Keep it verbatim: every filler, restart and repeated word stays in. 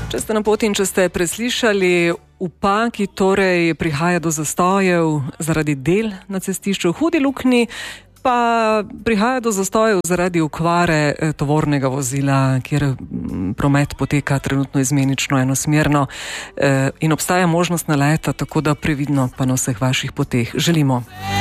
Če ste na poti in če ste preslišali, v Paki torej prihaja do zastojev zaradi del na cestišču, v Hudi Luknji pa prihaja do zastojev zaradi okvare tovornega vozila, kjer promet poteka trenutno izmenično enosmerno in obstaja možnost naleta, tako da previdno pa na vseh vaših poteh želimo.